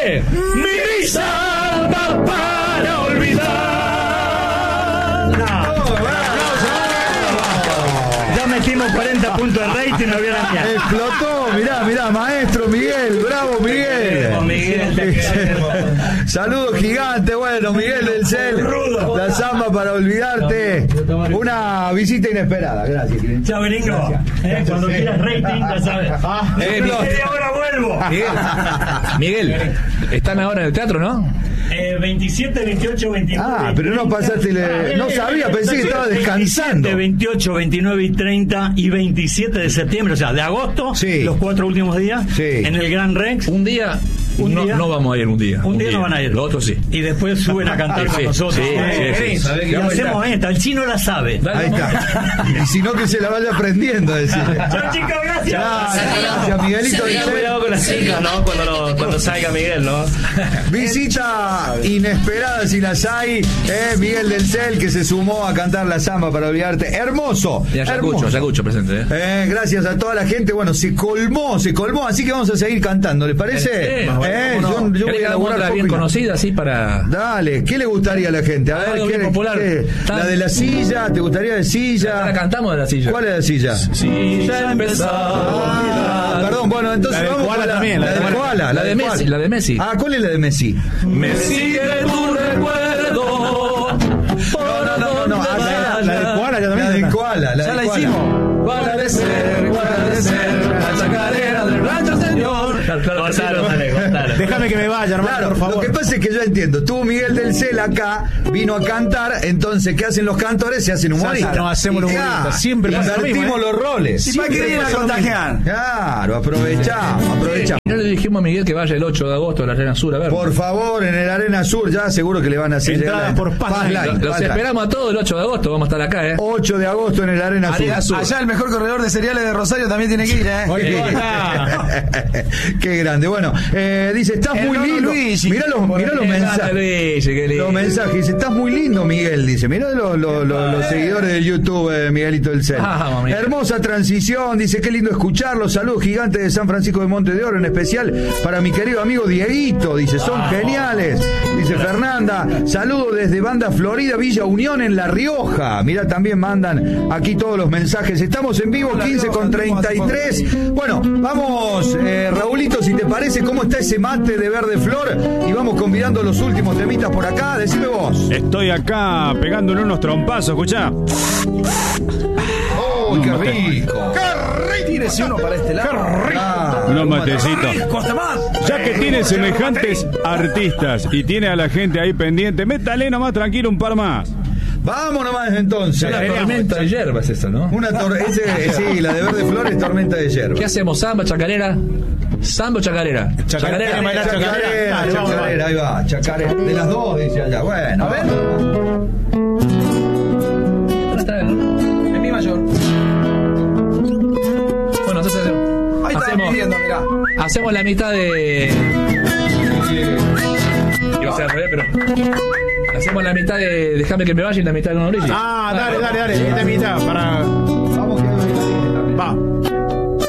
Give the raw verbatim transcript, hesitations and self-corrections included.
de Mi Samba para olvidar. No. Ya metimos cuarenta puntos de rating, no había la mía. Explotó, mirá, mirá, maestro Miguel, bravo Miguel. Miguel, te queremos. Saludos gigantes, bueno, Miguel del Cel, la samba para olvidarte. Una visita inesperada, gracias. Chao, gringo. Eh, cuando Sí. quieras rating, ya sabes. Ah, Eh, explotó. Media hora vuelvo. Miguel, Miguel, están ahora en el teatro, ¿no? Eh, veintisiete, veintiocho, veintinueve. Ah, pero no pasaste, le- no sabía, pensé que estaba descansando. veintisiete, veintiocho, veintinueve y treinta y veintisiete de septiembre, o sea, de agosto, Sí. los cuatro últimos días, Sí. en el Gran Rex. Un día, Un no, día. no vamos a ir un día. Un día no van a ir. Los otros sí. Y después suben a cantar Sí, con nosotros. sí, Eh, sí, sí. Y hacemos esta, el chino la sabe. Dale, Ahí vamos. está. Y si no, que se la vaya aprendiendo, decirle. Chao, chicos, gracias. Gracias, gracias, Miguelito del Tengan Cel. cuidado con las chicas, ¿no? Cuando, lo- cuando salga Miguel, ¿no? Visita inesperada si las hay, eh, Miguel del Cel, que se sumó a cantar la samba para olvidarte. Hermoso, Y Ayacucho, hermoso. Ayacucho presente, ¿eh? Eh, gracias a toda la gente. Bueno, se colmó, se colmó, así que vamos a seguir cantando, ¿les parece? Sí, Eh, ¿cómo no? yo, yo ¿Querés voy que a hagamos laburar otra poco bien y- conocida, así para. Dale, ¿qué le gustaría a la gente? A ver, Algo ¿qué, bien popular. qué? La de la silla, ¿te gustaría de La silla? cantamos de la silla. ¿Cuál es la silla? Sí, ya empezó. Ah, perdón, bueno, entonces La del vamos koala con la, también, la, la del del- koala, la de del Messi, koala. la de Messi. Ah, ¿cuál es la de Messi? Me sigue tu recuerdo. No, no, no, no, ah, la, La del koala ya también. La del koala, la Ya del la koala. hicimos. Para de ser, para de ser, la chacarera del rancho señor. Cortalo, dale, cortalo. Déjame que me vaya, hermano, Claro, por favor. lo que pasa es que yo entiendo, estuvo Miguel del Cel acá, vino a cantar, entonces, ¿qué hacen los cantores? Se hacen humoristas. Nos hacemos los Y humoristas. ya, Siempre pasa lo mismo, invertimos ¿eh? los roles. ¿Y para qué Siempre vienen a pasa lo mismo. contagiar? Claro, aprovechamos, aprovechamos. No le dijimos a Miguel que vaya el ocho de agosto a la Arena Sur a ver. Por favor, en el Arena Sur, ya seguro que le van a hacer Entradas llegar la- por Paz Paz Line. Line, Los Paz Line. esperamos a todos el ocho de agosto, vamos a estar acá, ¿eh? ocho de agosto en el Arena Sur. Arena Sur. Allá el mejor corredor de cereales de Rosario también tiene que ir, ¿eh? Oye, Qué grande. Bueno, eh, dice, estás El muy Nono lindo. Luigi. Mirá los, mirá los mensajes. Luis, qué lindo. Los mensajes, dice, estás muy lindo, Miguel, dice. Mirá los, los, los, los seguidores de YouTube, eh, Miguelito del Cel. Ah, mami. Hermosa transición, dice, qué lindo escucharlo. Saludos gigantes de San Francisco de Monte de Oro, en especial para mi querido amigo Dieguito, dice, son geniales. Dice Fernanda, saludos desde Banda Florida, Villa Unión en La Rioja. Mirá, también mandan aquí todos los mensajes. Estamos en vivo, quince con treinta y tres. Bueno, vamos, eh, Raulito, si te parece, ¿cómo está ese mate de verde flor? Y vamos convidando los últimos temitas por acá. Decime vos. estoy acá pegándole unos trompazos, escuchá. ¡Oh, qué rico! Tírese uno para este lado. Ah, Unos matecitos. ¡Costa más! Ya que tiene semejantes artistas y tiene a la gente ahí pendiente, métale nomás tranquilo un par más. Vamos nomás entonces. Una tormenta de hierbas esa, ¿no? Una tor ese, sí, la de verde flor es tormenta de hierba. ¿Qué hacemos? ¿Samba, chacarera? ¿Samba o chacarera? Chacarera. Chacarera, Chacarera. chacarera, chacarera, ahí va, chacarera. De las dos, dice allá. Bueno, a ver. En mi mayor. Bueno, entonces hacemos, Ahí está hacemos, pidiendo, mirá. hacemos la mitad de. Iba a ser al revés, pero. Hacemos la mitad de Déjame que me vaya y la mitad de Nono Luigi. Ah, dale, dale, dale. Esta mitad para. Vamos que Va.